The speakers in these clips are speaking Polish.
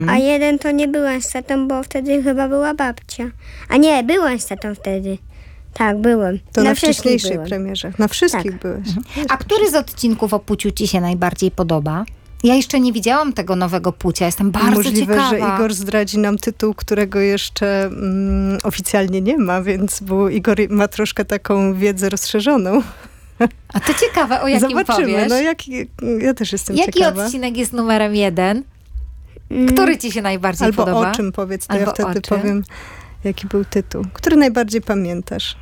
A jeden to nie byłem z tatą, bo wtedy chyba była babcia. A nie, byłem z tatą wtedy. Tak, byłem. To na wszystkich wcześniejszej byłem. premierze. Na wszystkich Tak. byłeś. A który z odcinków o Puciu ci się najbardziej podoba? Ja jeszcze nie widziałam tego nowego Pucia. Jestem bardzo Możliwe, ciekawa. że Igor zdradzi nam tytuł, którego jeszcze oficjalnie nie ma, więc bo Igor ma troszkę taką wiedzę rozszerzoną. A to ciekawe, o jakim Zobaczymy. powiesz? No ja też jestem Jaki ciekawa. odcinek jest numerem 1? Który ci się najbardziej Albo podoba? o czym powiedz, to Albo ja wtedy o czym? powiem, jaki był tytuł. Który najbardziej pamiętasz?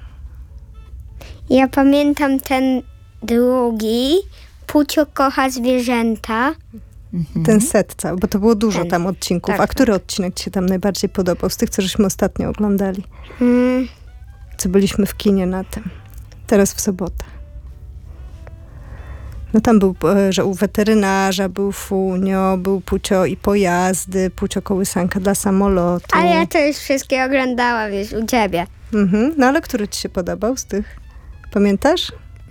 Ja pamiętam ten drugi. Pucio kocha zwierzęta. Ten set cały, bo to było dużo Ten. tam odcinków. Tak, A który odcinek ci się tam najbardziej podobał? Z tych, co żeśmy ostatnio oglądali. Mm, Co byliśmy w kinie na tym. Teraz w sobotę. No tam był, że u weterynarza był Funio, był Pucio i pojazdy, Pucio kołysanka dla samolotu. ale ja to już wszystkie oglądałam, wiesz, u ciebie. No ale który ci się podobał z tych? Pamiętasz?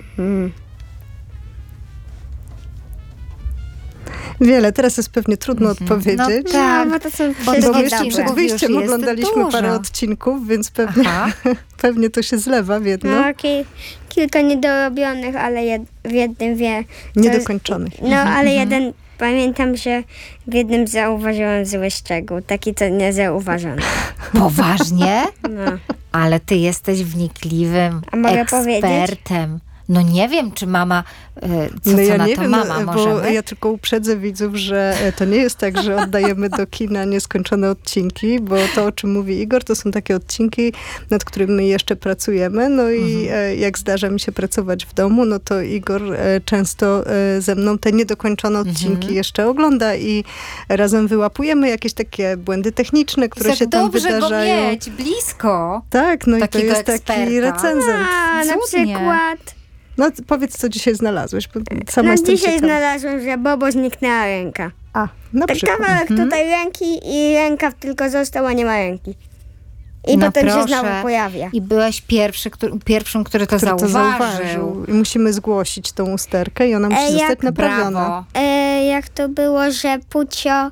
Wiele. Teraz jest pewnie trudno odpowiedzieć. Tak. No, bo to są Bo wszystkie Bo jeszcze odcinków przed dobre. już wyjściem jest oglądaliśmy parę dużo. odcinków, więc pewnie, Aha. pewnie to się zlewa w jedno. No, kilka niedorobionych, ale w jednym wie. Niedokończonych. No, ale jeden, pamiętam, że w jednym zauważyłam zły szczegół, taki, co nie zauważono. Poważnie? No. Ale ty jesteś wnikliwym A mogę ekspertem. No nie wiem, czy mama, co ja na nie to wiem, mama, bo możemy? ja tylko uprzedzę widzów, że to nie jest tak, że oddajemy do kina nieskończone odcinki, bo to, o czym mówi Igor, to są takie odcinki, nad którymi jeszcze pracujemy. No i jak zdarza mi się pracować w domu, no to Igor często ze mną te niedokończone odcinki jeszcze ogląda i razem wyłapujemy jakieś takie błędy techniczne, które Jak się tam dobrze wydarzają. go mieć blisko. Tak, no i to Takiego jest taki eksperta. recenzent. A, na Cudnie. przykład, No powiedz, co dzisiaj znalazłeś, bo sama no jestem dzisiaj ciekawa. znalazłem, że Bobo zniknęła ręka. A, na Tak przykład. kawałek tutaj ręki i rękaw tylko został, a nie ma ręki. I No potem się proszę. znowu pojawia. I byłeś pierwszym, który to Który to zauważył. zauważył. I musimy zgłosić tą usterkę i ona musi zostać jak naprawiona. Brawo. Jak to było, że Pucio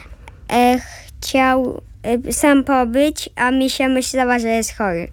chciał sam pobyć, a Misia myślała, że jest chory.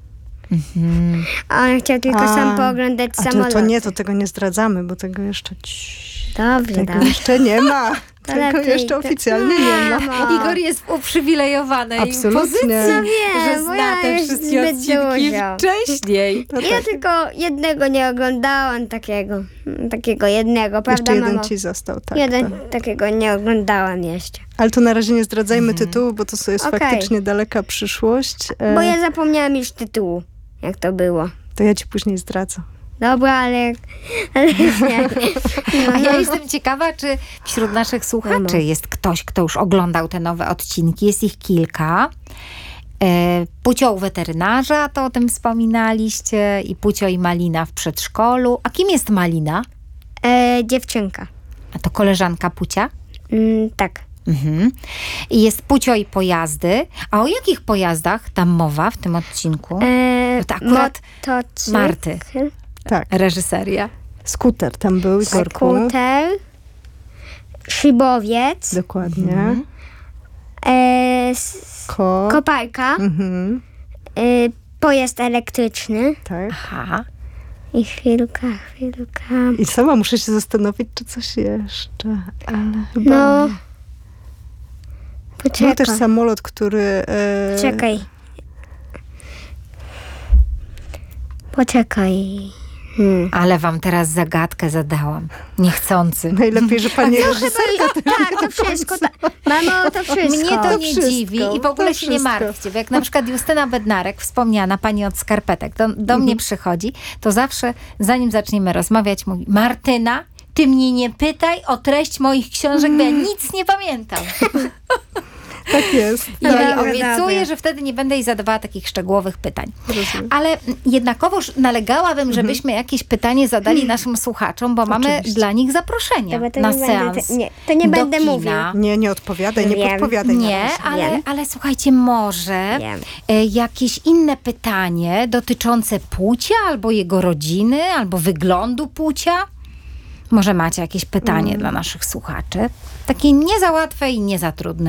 A on chciał tylko sam pooglądać A samolot. to nie, to tego nie zdradzamy, bo tego jeszcze... Dobrze, Tego dobrze. jeszcze nie ma. Tego lepiej jeszcze to- oficjalnie nie ma. Mamo. Igor jest w uprzywilejowanej Absolutnie. pozycji, No wiem, że bo zna ja te już wszystkie zbyt odcinki dużo. wcześniej. No Ja tak. tylko jednego nie oglądałam, takiego jednego, prawda, Jeszcze jeden mamo? ci został, tak. Jeden tak. takiego nie oglądałam jeszcze. Ale to na razie nie zdradzajmy tytułu, bo to jest Okej. faktycznie daleka przyszłość. Bo ja zapomniałam już tytułu, jak to było. To ja ci później zdradzę. Dobra, ale już nie. A ja jestem ciekawa, czy wśród naszych słuchaczy jest ktoś, kto już oglądał te nowe odcinki. Jest ich kilka. Pucio u weterynarza, to o tym wspominaliście. I Pucio i Malina w przedszkolu. A kim jest Malina? Dziewczynka. A to koleżanka Pucia? Tak. I jest Pucio i pojazdy. A o jakich pojazdach tam mowa w tym odcinku? No to akurat Motocykl, Marty. Tak. Reżyseria. Skuter tam był, Igorku. skuter, szybowiec, Dokładnie. koparka, pojazd elektryczny Tak. Aha. i chwilka. I sama muszę się zastanowić, czy coś jeszcze, ale chyba No, nie. poczekaj. Był też samolot, który... Czekaj. Poczekaj. Ale wam teraz zagadkę zadałam. Niechcący. Najlepiej, że pani reżyserka... Tak, to wszystko. Mamo, to wszystko. Mnie to nie wszystko, dziwi i w ogóle to się nie wszystko. martwcie, bo jak na przykład Justyna Bednarek, wspomniana pani od skarpetek, do mnie przychodzi, to zawsze zanim zaczniemy rozmawiać mówi: Martyna, ty mnie nie pytaj o treść moich książek, bo ja nic nie pamiętam. Tak jest. I ja jej Dobra, obiecuję, dobra. że wtedy nie będę jej zadawała takich szczegółowych pytań. Rozumiem. Ale jednakowoż nalegałabym, żebyśmy jakieś pytanie zadali naszym słuchaczom, bo mamy Oczywiście. dla nich zaproszenia Dobra, to na nie będę seans. to nie do będę kina. mówił. Nie odpowiadaj, nie Wiem. podpowiadaj. na Nie, razie. ale słuchajcie, może Wiem. jakieś inne pytanie dotyczące Pucia, albo jego rodziny, albo wyglądu Pucia? Może macie jakieś pytanie dla naszych słuchaczy? Takie nie za łatwe i nie za trudne.